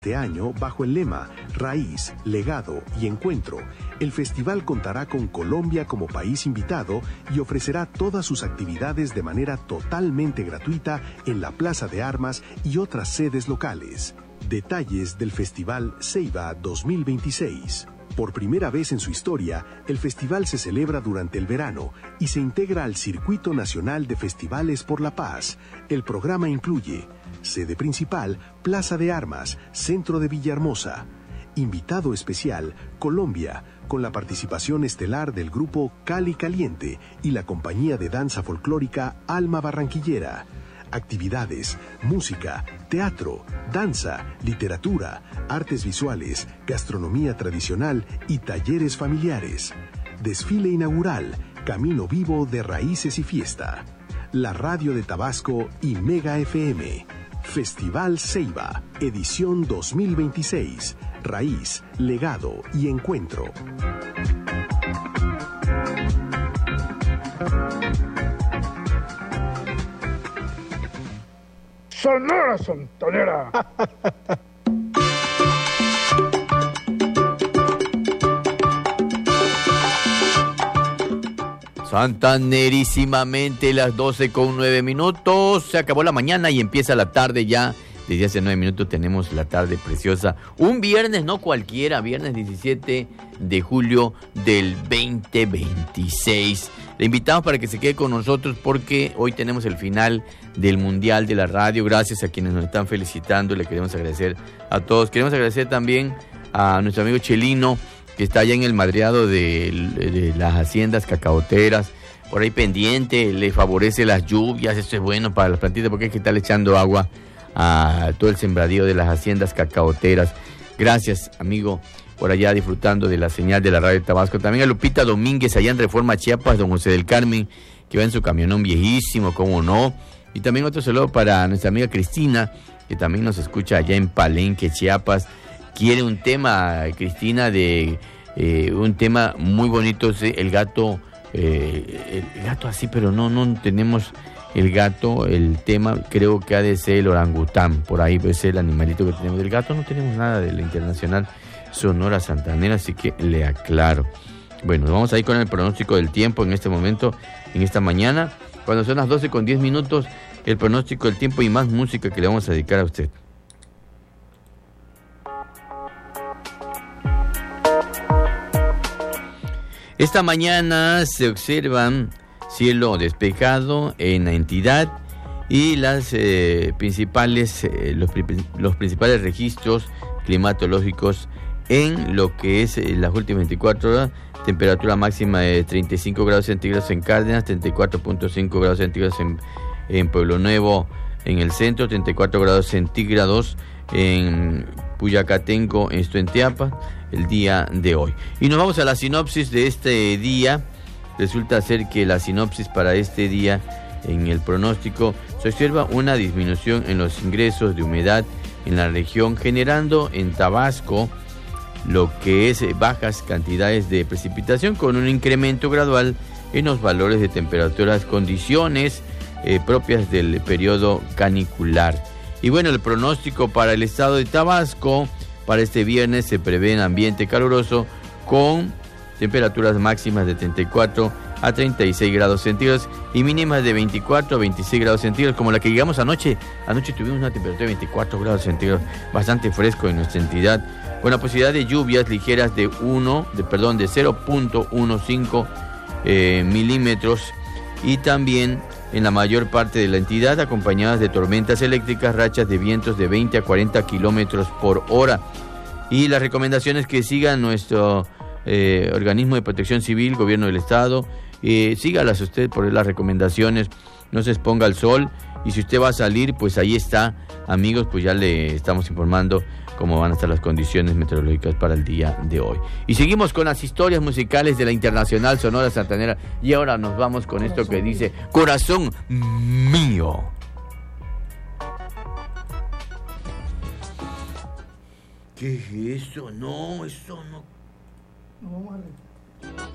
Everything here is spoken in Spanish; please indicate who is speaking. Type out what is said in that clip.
Speaker 1: Este año, bajo el lema Raíz, Legado y Encuentro, el festival contará con Colombia como país invitado y ofrecerá todas sus actividades de manera totalmente gratuita en la Plaza de Armas y otras sedes locales. Detalles del Festival Ceiba 2026. Por primera vez en su historia, el festival se celebra durante el verano y se integra al Circuito Nacional de Festivales por la Paz. El programa incluye sede principal, Plaza de Armas, Centro de Villahermosa. Invitado especial, Colombia, con la participación estelar del grupo Cali Caliente y la compañía de danza folclórica Alma Barranquillera. Actividades, música, teatro, danza, literatura, artes visuales, gastronomía tradicional y talleres familiares. Desfile inaugural, Camino Vivo de Raíces y Fiesta. La Radio de Tabasco y Mega FM. Festival Ceiba, edición 2026. Raíz, Legado y Encuentro.
Speaker 2: Sonora Santanera.
Speaker 3: Santanerísimamente, las 12:09. Se acabó la mañana y empieza la tarde ya. Desde hace 9 minutos tenemos la tarde preciosa. Un viernes, no cualquiera, viernes 17 de julio del 2026. Le invitamos para que se quede con nosotros porque hoy tenemos el final del Mundial de la Radio. Gracias a quienes nos están felicitando. Le queremos agradecer a todos. Queremos agradecer también a nuestro amigo Chelino, que está allá en el madreado de las haciendas cacaoteras. Por ahí pendiente, le favorece las lluvias. Esto es bueno para las plantitas porque hay que estar echando agua a todo el sembradío de las haciendas cacaoteras. Gracias, amigo, por allá disfrutando de la señal de la Radio de Tabasco. También a Lupita Domínguez, allá en Reforma Chiapas, don José del Carmen, que va en su camionón viejísimo, cómo no. Y también otro saludo para nuestra amiga Cristina, que también nos escucha allá en Palenque, Chiapas. Quiere un tema, Cristina, de un tema muy bonito, el gato así, pero no tenemos el gato, el tema creo que ha de ser el orangután, por ahí puede ser el animalito que tenemos. Del gato no tenemos nada de la Internacional Sonora Santanera, así que le aclaro. Bueno, vamos a ir con el pronóstico del tiempo en este momento, en esta mañana, cuando son las 12:10, el pronóstico del tiempo y más música que le vamos a dedicar a usted. Esta mañana se observan cielo despejado en la entidad y los principales registros climatológicos en lo que es las últimas 24 horas. Temperatura máxima de 35 grados centígrados en Cárdenas, 34.5 grados centígrados en Pueblo Nuevo, en el centro, 34 grados centígrados en Puyacatenco, esto en Teapa, el día de hoy. Y nos vamos a la sinopsis de este día. Resulta ser que la sinopsis para este día, en el pronóstico, se observa una disminución en los ingresos de humedad en la región, generando en Tabasco lo que es bajas cantidades de precipitación con un incremento gradual en los valores de temperaturas, condiciones propias del periodo canicular. Y bueno, el pronóstico para el estado de Tabasco para este viernes se prevé en ambiente caluroso con temperaturas máximas de 34 a 36 grados centígrados y mínimas de 24 a 26 grados centígrados, como la que llegamos anoche. Anoche tuvimos una temperatura de 24 grados centígrados, bastante fresco en nuestra entidad, con la posibilidad de lluvias ligeras de 0.15 milímetros y también en la mayor parte de la entidad, acompañadas de tormentas eléctricas, rachas de vientos de 20 a 40 kilómetros por hora. Y las recomendaciones que sigan nuestro organismo de protección civil, gobierno del estado, sígalas usted por las recomendaciones, no se exponga al sol, y si usted va a salir, pues ahí está, amigos, pues ya le estamos informando cómo van a estar las condiciones meteorológicas para el día de hoy. Y seguimos con las historias musicales de la Internacional Sonora Santanera, y ahora nos vamos con esto que dice Corazón Mío. ¿Qué es eso? No, eso no.
Speaker 4: No, vale.